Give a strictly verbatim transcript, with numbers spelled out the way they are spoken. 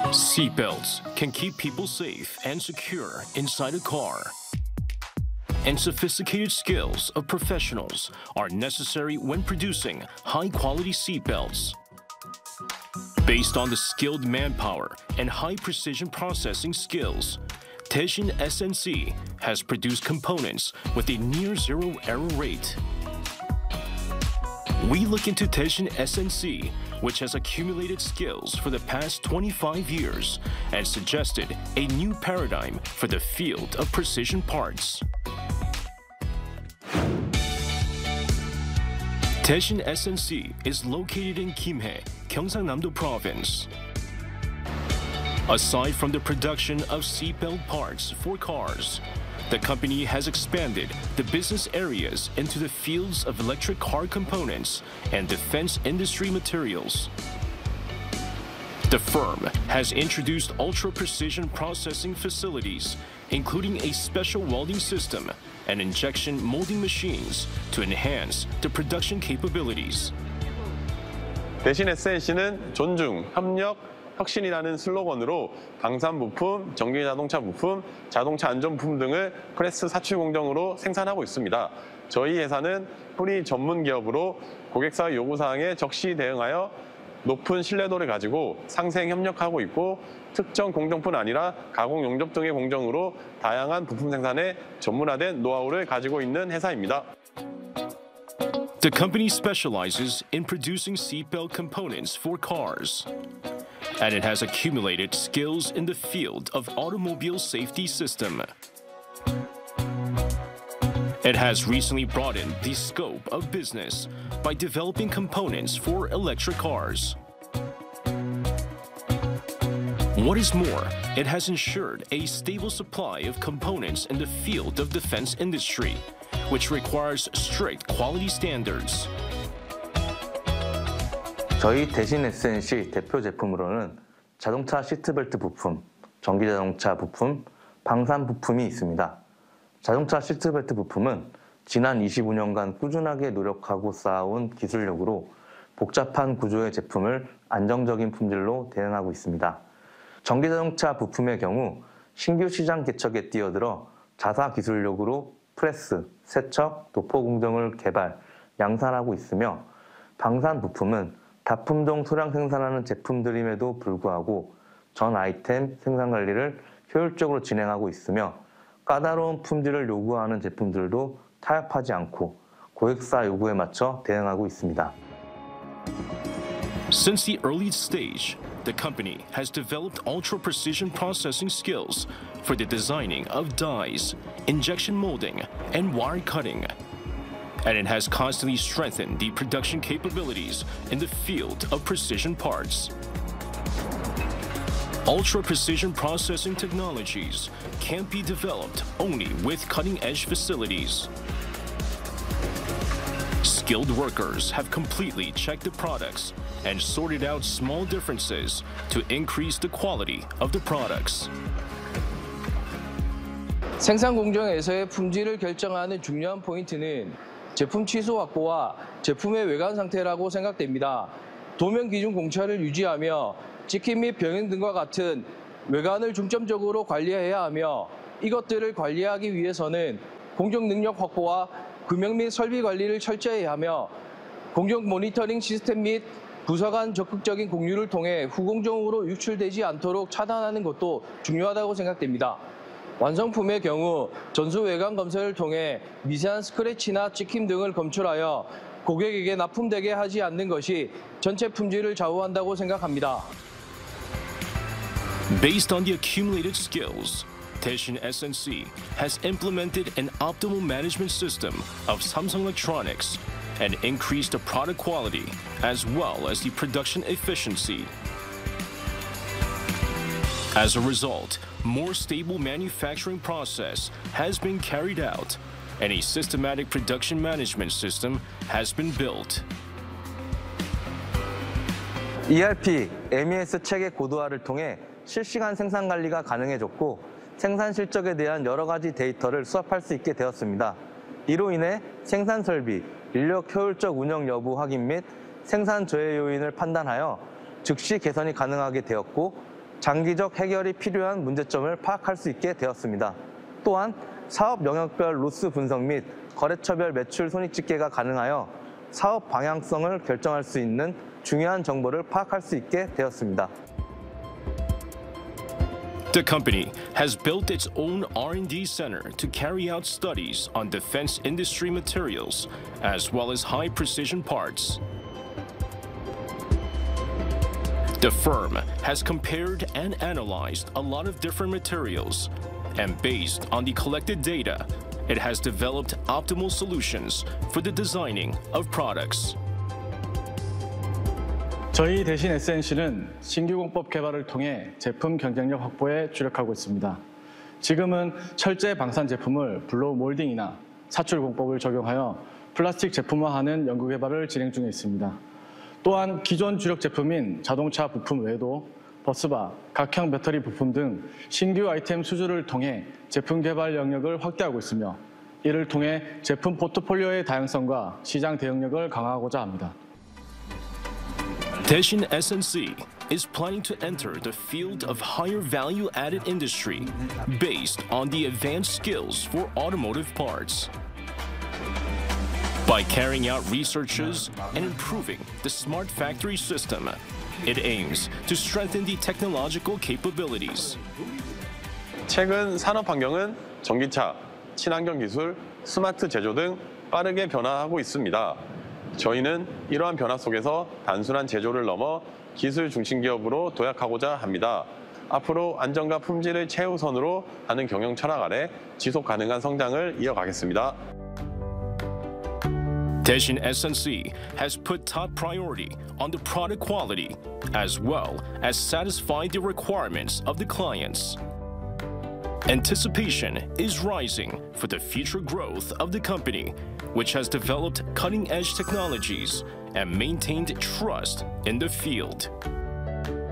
Seatbelts can keep people safe and secure inside a car. And sophisticated skills of professionals are necessary when producing high-quality seatbelts. Based on the skilled manpower and high-precision processing skills, Taeshin S N C has produced components with a near-zero error rate. We look into Taeshin S N C, which has accumulated skills for the past twenty-five years and suggested a new paradigm for the field of precision parts. Taeshin S N C is located in Kimhae, Gyeongsangnam-do Province. Aside from the production of seatbelt parts for cars, the company has expanded the business areas into the fields of electric car components and defense industry materials. The firm has introduced ultra-precision processing facilities, including a special welding system and injection molding machines to enhance the production capabilities. 대신 에스엔씨는 존중, 협력, 혁신이라는 슬로건으로 방산 부품, 전기 자동차 부품, 자동차 안전 부품 등을 프레스 사출 공정으로 생산하고 있습니다. 저희 회사는 뿌리 전문 기업으로 고객사 요구사항에 적시 대응하여 높은 신뢰도를 가지고 상생 협력하고 있고 특정 공정뿐 아니라 가공 용접 등의 공정으로 다양한 부품 생산에 전문화된 노하우를 가지고 있는 회사입니다. The company specializes in producing seatbelt components for cars, and it has accumulated skills in the field of automobile safety system. It has recently broadened the scope of business by developing components for electric cars. What is more, it has ensured a stable supply of components in the field of defense industry, which requires strict quality standards. 저희 대신 에스엔씨 대표 제품으로는 자동차 시트벨트 부품, 전기자동차 부품, 방산 부품이 있습니다. 자동차 시트벨트 부품은 지난 이십오 년간 꾸준하게 노력하고 쌓아온 기술력으로 복잡한 구조의 제품을 안정적인 품질로 대응하고 있습니다. 전기자동차 부품의 경우 신규 시장 개척에 뛰어들어 자사 기술력으로 프레스, 세척, 도포 공정을 개발, 양산하고 있으며 방산 부품은 다품종 소량 생산하는 제품들임에도 불구하고 전 아이템 생산 관리를 효율적으로 진행하고 있으며 까다로운 품질을 요구하는 제품들도 타협하지 않고 고객사 요구에 맞춰 대응하고 있습니다. Since the early stage, the company has developed ultra-precision processing skills for the designing of dies, injection molding, and wire cutting. And it has constantly strengthened the production capabilities in the field of precision parts. Ultra-precision processing technologies can't be developed only with cutting-edge facilities. Skilled workers have completely checked the products and sorted out small differences to increase the quality of the products. 생산 공정에서의 품질을 결정하는 중요한 포인트는 제품 취소 확보와 제품의 외관 상태라고 생각됩니다. 도면 기준 공차를 유지하며 찍힘 및 병행 등과 같은 외관을 중점적으로 관리해야 하며 이것들을 관리하기 위해서는 공정 능력 확보와 금형 및 설비 관리를 철저히 하며 공정 모니터링 시스템 및 부서 간 적극적인 공유를 통해 후공정으로 유출되지 않도록 차단하는 것도 중요하다고 생각됩니다. 완성품의 경우 전수 외관 검사를 통해 미세한 스크래치나 찍힘 등을 검출하여 고객에게 납품되게 하지 않는 것이 전체 품질을 좌우한다고 생각합니다. Based on the accumulated skills, Taeshin S N C has implemented an optimal management system of Samsung Electronics and increased the product quality as well as the production efficiency. As a result, more stable manufacturing process has been carried out and a systematic production management system has been built. 이알피, 엠이에스 체계 고도화를 통해 실시간 생산 관리가 가능해졌고 생산 실적에 대한 여러 가지 데이터를 수합할 수 있게 되었습니다. 이로 인해 생산 설비, 인력 효율적 운영 여부 확인 및 생산 저해 요인을 판단하여 즉시 개선이 가능하게 되었고 장기적 해결이 필요한 문제점을 파악할 수 있게 되었습니다. 또한 사업 영역별 로스 분석 및 거래처별 매출 손익 집계가 가능하여 사업 방향성을 결정할 수 있는 중요한 정보를 파악할 수 있게 되었습니다. The company has built its own R and D center to carry out studies on defense industry materials, as well as high-precision parts. The firm has compared and analyzed a lot of different materials, and based on the collected data, it has developed optimal solutions for the designing of products. 저희 대신 에스엔씨는 신규 공법 개발을 통해 제품 경쟁력 확보에 주력하고 있습니다. 지금은 철제 방산 제품을 블로우 몰딩이나 사출 공법을 적용하여 플라스틱 제품화하는 연구 개발을 진행 중에 있습니다. 또한 기존 주력 제품인 자동차 부품 외에도 버스바, 각형 배터리 부품 등 신규 아이템 수주를 통해 제품 개발 영역을 확대하고 있으며 이를 통해 제품 포트폴리오의 다양성과 시장 대응력을 강화하고자 합니다. Daishin S and C is planning to enter the field of higher value-added industry based on the advanced skills for automotive parts. By carrying out researches and improving the smart factory system, it aims to strengthen the technological capabilities. 최근 산업 환경은 전기차, 친환경 기술, 스마트 제조 등 빠르게 변화하고 있습니다. 저희는 이러한 변화 속에서 단순한 제조를 넘어 기술 중심 기업으로 도약하고자 합니다. 앞으로 안전과 품질을 최우선으로 하는 경영 철학 아래 지속 가능한 성장을 이어가겠습니다. Daishin S and C has put top priority on the product quality, as well as satisfy the requirements of the clients. Anticipation is rising for the future growth of the company, which has developed cutting-edge technologies and maintained trust in the field.